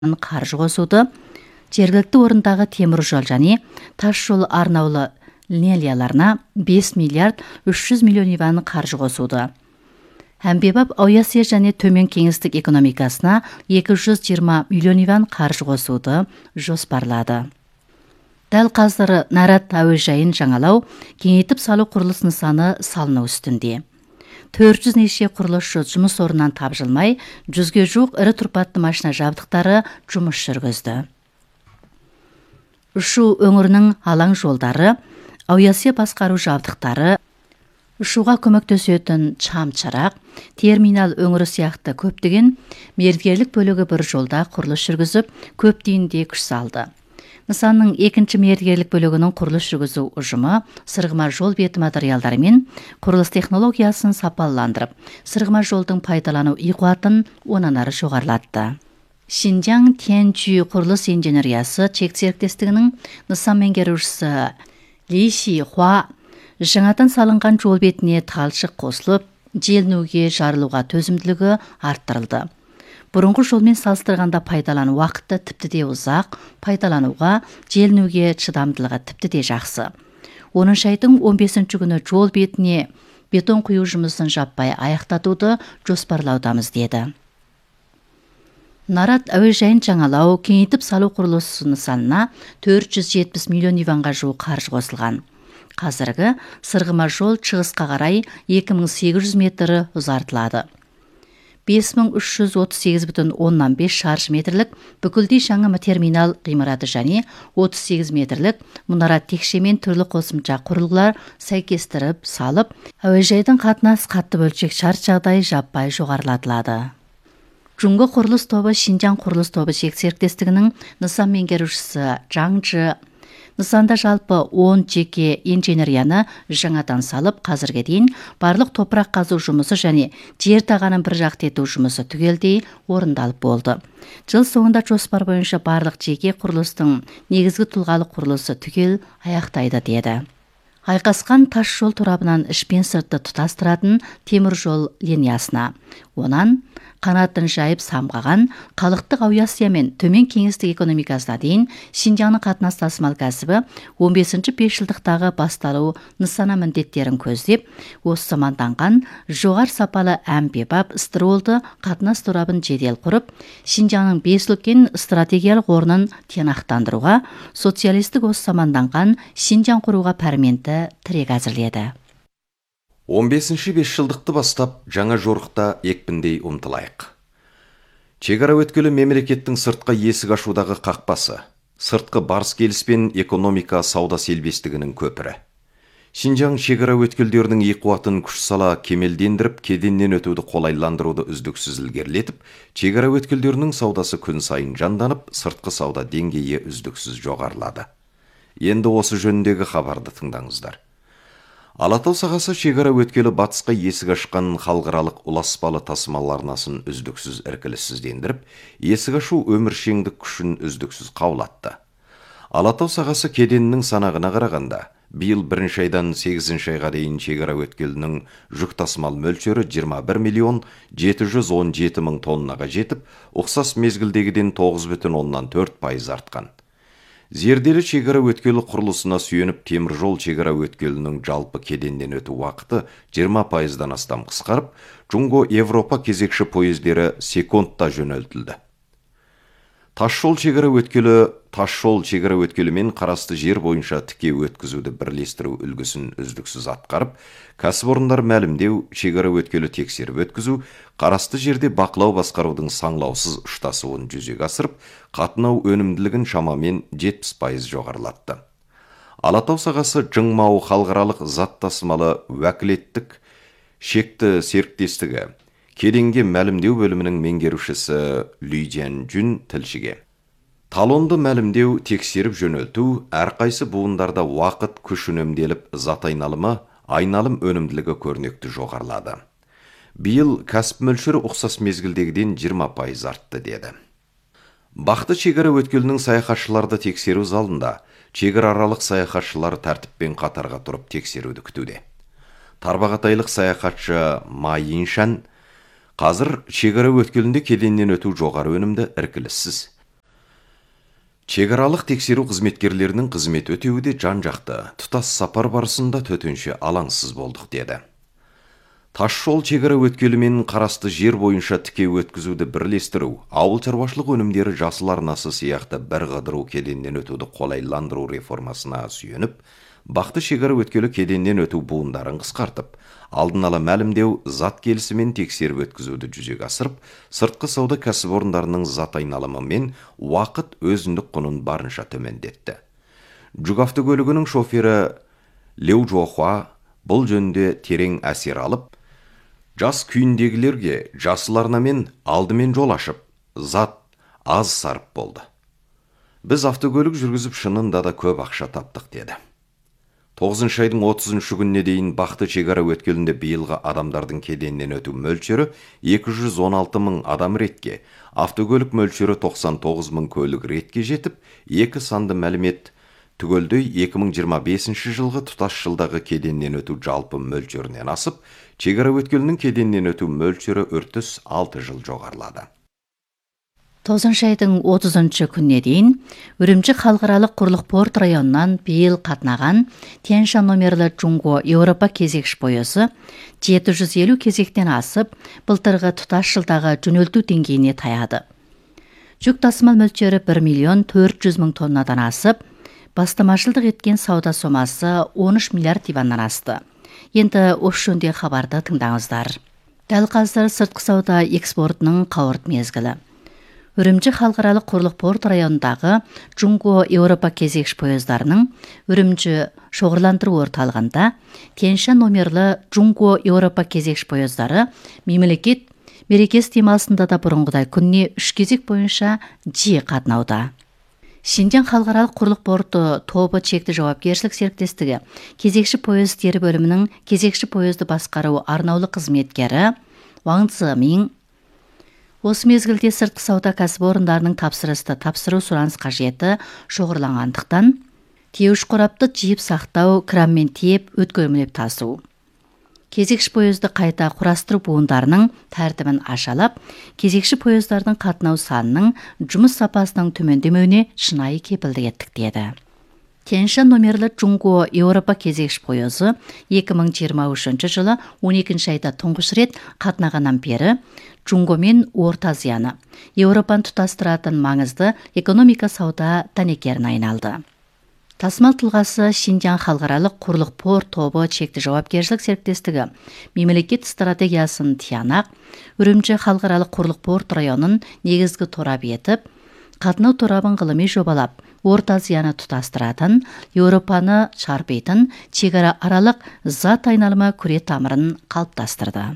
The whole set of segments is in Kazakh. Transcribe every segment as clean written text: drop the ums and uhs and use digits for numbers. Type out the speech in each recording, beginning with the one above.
қаржы қосуды, жергілікті орындағы темір жол және тас жол арнаулы линияларына 5 миллиард 300 миллион юан қаржы қосуды. Әмбебап Аусия және төмен кеңістік экономикасына 220 миллион юан қаржы қосуды жоспарлады. Дәл қазір Нарат әуежайын жаңалау, кеңейтіп салу құрылыс нысаны салыну үстінде. 400 неше құрылысшы жұмыс орнынан тапжылмай, 100-ге жуық ірі тұрпатты машина жабдықтары жұмыс жүргізді. Ұшу өңірінің алаң жолдары, Аусия басқару жабдықтары, ұшуға көмектесетін шам-шырақ, терминал өңірі сияқты көптеген мердігерлік бөлігі бір жолда құрылыс жүргізіп, көп дейінде күш салды. Нысанның екінші мердігерлік бөлігінің құрылыс жүргізу ұжымы сырғыма жол беті материалдарымен құрылыс технологиясын сапаландырып, сырғыма жолдың пайдалану қуатын онан ары жоғарылатты. Шинжаң Тяньчжу құрылыс инженериясы чек серіктестігінің нысан меңгерушісі Ли Ши Хуа жаңадан салынған жол бетіне талшық қосылып, желінуге жарылуға төзімділігі арттырылды. Бұрынғы жолмен салыстырғанда пайдалану уақыты тіпті де ұзақ, пайдалануға, желінуге шыдамдылығы тіпті де жақсы. 10 айдың 15 күні жол бетіне бетон құю жұмысын жаппай аяқтатуды жоспарлаудамыз деді. Нарат әуежайын жаңалау, кеңейтіп салу құрылысы нысанына 470 миллион юанға жуық қаржы қосылған. Қазіргі сырғыма жол шығысқа қарай 2800 метрі ұзартылады. 5338,5 шаршы метрлік бүкілдей жаңа терминал ғимараты және 38 метрлік мұнара текшемен түрлі қосымша құрылғылар сәйкестіріп салып, әуежайдың қатынас қатты бөлшек шарт жағдай жаппай жоғарылатылады. Жұңғы құрылыс тобы Шинжаң құрылыс тобы чек серіктестігінің нысан меңгерушісі Жаңжы нысанда жалпы 10 жеке инженерияны жаңадан салып, қазірге дейін барлық топырақ қазу жұмысы және жер тағанын бір жақты ету жұмысы түгелдей орындалып болды. Жыл соңында жоспар бойынша барлық жеке құрылыстың негізгі тұлғалы құрылысы түгел аяқтайды деді. Айқасқан тас жол торабынан ішпен сыртты тұтастыратын темір жол линиясына, онан қанатын жайып самғаған халықтық Аусия мен төмен кеңістік экономикасына дейін Шинжаңның қатынас тасымал кәсібі 15-ші бесжылдықтағы басталу нысана міндеттерін көздеп, осы заманданған жоғар сапалы әмбебап строолды қатынас торабын жедел құрып, Шинжаңның 5 үлкен стратегиялық орнын тиянақтандыруға, социалистік осы заманданған Шинжаң құруға пәрменті тірек әзірледі. 15-ші бесжылдықты бастап жаңа жорықта екпіндей ұмтылайық. Шекара өткелі мемлекеттің сыртқа есік ашудағы қақпасы, сыртқы барыс келіспен экономика сауда селбестігінің көпірі. Шинжаң шекара өткелдерінің қуатын күш сала кемелдендіріп, кеденнен өтуді қолайландыруды үздіксіз ілгерілетіп, шекара өткелдерінің саудасы күн сайын жанданып, сыртқы сауда деңгейі үздіксіз жоғарылады. Енді осы жөніндегі хабарды тыңдаңыздар. Алатау сағасы шекара өткелі батысқа есік ашқан халықаралық ұласпалы тасымал арнасын үздіксіз іркіліссіздендіріп, есік ашу өміршеңдік күшін үздіксіз қаулатты. Алатау сағасы кеденінің санағына қарағанда, биыл 1 айдан 8 айға дейін шекара өткелінің жүк тасымал мөлшері 21 миллион 717 мың тоннаға жетіп, ұқсас мезгілдегіден 9,4% артқан. Зерделі шекара өткелі құрылысына сүйеніп, темір жол шекара өткелінің жалпы кеденнен өту уақыты 20%-дан астам қысқарып, Жұңго Европа кезекші пойыздері секундта жөнелтілді. Тасжол шекара өткелімен қарасты жер бойынша тіке өткізуді бірлестіру үлгісін үздіксіз атқарып, кәсіпорындар мәлімдеу, шекара өткелі тексеріп өткізу, қарасты жерде бақылау басқарудың саңлаусыз ұштасуын жүзеге асырып, қатынау өнімділігін шамамен 70% жоғарылатты. Алатау сағасы Жыңмау халықаралық зат тасымалы уәкілеттік шекті серіктестігі кеденге мәлімдеу бөлімінің меңгерушісі Ли Жан-Жүн тілшіге: талонды мәлімдеу, тексеріп жөнелту, әрқайсы буындарда уақыт, күш үнемделіп, зат айналым өнімділігі көрнекті жоғарылады. Биыл кәсіп мөлшері ұқсас мезгілдегіден 20% артты деді. Бақты шекара өткелінің саяхатшыларды тексеру залында шекара аралық саяхатшылар тәртіппен қатарға тұрып тексеруді күтуде. Тарбағатайлық саяхатшы Ма Йиншан: қазір шекара өткелінде кеденнен өту жоғары өнімді іркіліссіз. Чекаралық тексеру қызметкерлерінің қызмет өтеуі де жан-жақты, тұтас сапар барысында төтенше алаңсыз болдық деді. Тасжол шекара өткелімен қарасты жер бойынша тіке өткізуді бірлестіру, ауыл шаруашылық өнімдері жасыл арнасы сияқты бір қыдыру кеденнен өтуді қолайландыру реформасына сүйеніп, бақты шекара өткелі кеденнен өту буындарын қысқартып, алдын ала мәлімдеу, зат келісімен тексеріп өткізуді жүзеге асырып, сыртқы сауда кәсіпорындарының зат айналымы мен уақыт өзіндік құнын барынша төмендетті. Жүк автокөлігінің шофері Леу Жохуа бұл жөнде терең әсер алып, жас күйіндегілерге жасыл арнамен алдымен жол ашып, зат аз сарып болды. Біз автокөлік жүргізіп шынында да көп ақша таптық деді. 9 айдың 30 күніне дейін бақты шекара өткелінде биылғы адамдардың кеденнен өту мөлшері 216 мың адам ретке, автокөлік мөлшері 99 мың көлік ретке жетіп, екі санды мәлімет түгелдей 2025 жылғы тұтас жылдағы кеденнен өту жалпы мөлшерінен асып, шекара өткелінің кеденнен өту мөлшері 6 жыл жоғарылады. 9 айдың 30 күніне дейін Үрімжі халықаралық құрлық порт районынан биыл қатынаған Тянь-Шань номерлі Джунго Еуропа кезекші пойызы 750 кезектен асып, былтырғы тұтас жылдағы жөнелту деңгейіне таяды. Жүк тасымал мөлшері 1 400 000 тоннадан асып, бастамашылдық еткен сауда сомасы 13 миллиард юаннан асты. Енді осы жөнде хабарды тыңдаңыздар. Дәл қазір сыртқы сауда экспортының қауырт мезгілі. Үрімжі халықаралық құрлық порт районындағы Джунго Еуропа кезекші пойыздарының Үрімжі шоғырландыру орталығында Тянь-Шань номерлі Джунго Еуропа кезекші пойыздары мемлекет мерекесі демалысында да бұрынғыдай күніне 3 кезек бойынша жиі қатынауда. Шинжаң халықаралық құрлық порты тобы чекті жауапкершілік серіктестігі кезекші пойыз тері бөлімінің кезекші пойызды басқару арнаулы қызметкері Ваң Цзымин осы мезгілде сыртқы сауда кәсіпорындарының тапсырысты тапсыру сұраныс қажеті шоғырланғандықтан, тиеуіш қорапты жиып сақтау, кранмен тиеп, өткөрмелеп тасу. Кезекші пойызды қайта құрастыру буындарының тәртібін ашалап, кезекші пойыздардың қатынау санының жұмыс сапасының төмендемеуіне шынайы кепілдік еттік деді. Тянь-Шань номерлі Джунго Еуропа кезекші пойызы 2023 жылы 12 айда тұңғыш рет қатынағаннан бері Джунго мен Орта Азияны, Еуропаны тұтастыратын маңызды экономика сауда дәнекеріне айналды. Тасымал тұлғасы Шинжаң халықаралық құрлық порт тобы чекті жауапкершілік серіктестігі мемлекет стратегиясын тиянақ, Үрімжі халықаралық құрлық порт районын негізгі торап етіп, қатынау торабын ғылыми жобалап, Орта Азияны тұтастыратын, Еуропаны шарпитын шекара аралық зат айналымы күре тамырын қалыптастырды.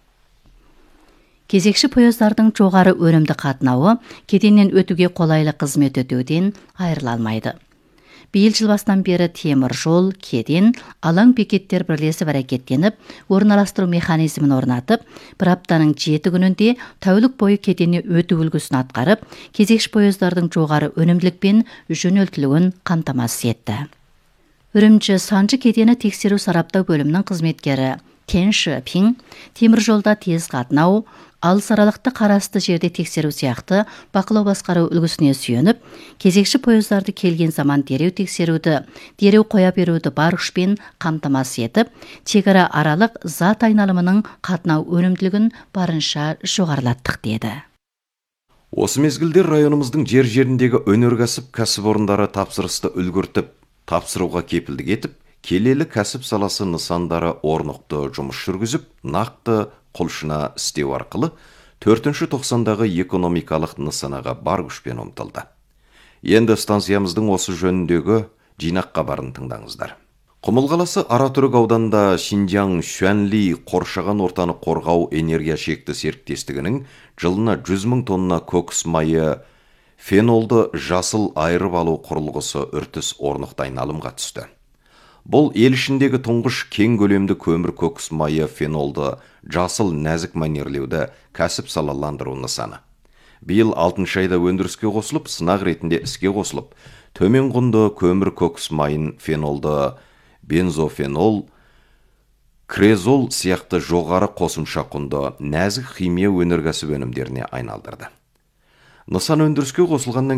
Кезекші пойыздардың жоғары өнімді қатынауы кеденнен өтуге қолайлы қызмет өтеуден айырыла алмайды. Биыл жыл басынан бері темір жол, кеден, алаң бекеттер бірлесіп әрекеттеніп, орналастыру механизмін орнатып, бір аптаның 7 күнінде тәулік бойы кеденне өту үлгісін атқарып, кезекші пойыздардың жоғары өнімділікпен жөнелтілуін қамтамасыз етті. Үрімжі Санжы кедені тексеру сараптау бөлімінің қызметкері Тен Шипин темір жолда тез қатынау, алыс аралықты қарасты жерде тексеру сияқты бақылау басқару үлгісіне сүйеніп, кезекші пойыздарды келген заман дереу тексеруді, дереу қоя беруді бар күшпен қамтамасыз етіп, шекара аралық зат айналымының қатынау өнімділігін барынша жоғарылаттық деді. Осы мезгілде районымыздың жер-жеріндегі өнеркәсіп кәсіпорындары тапсырысты үлгіртіп, тапсыруға кепілдік етіп, келелі кәсіп саласы нысандары орнықты жұмыс жүргізіп, нақты құлшына істеу арқылы 4-ші тоқсандағы экономикалық нысанаға бар күшпен ұмтылды. Енді станциямыздың осы жөніндегі жинақ хабарын тыңдаңыздар. Құмыл қаласы Аратүрік ауданында Шинжаң Шуанли қоршаған ортаны қорғау энергия шекті серіктестігінің жылына 100 000 тонна кокс майы фенолды жасыл айырып алу құрылғысы үртіс орнықты айналымға түсті. Бұл ел ішіндегі тұңғыш кең көлемді көмір кокс майы фенолды жасыл нәзік манерлеуді кәсіп салаландыру нысаны. Биыл 6 айда өндіріске қосылып, сынақ ретінде іске қосылып, төмен құнды көмір кокс майын фенолды бензофенол, крезол сияқты жоғары қосымша құнды нәзік химия өнеркәсіп өнімдеріне айналдырды. Нысан өндіріске қосылғаннан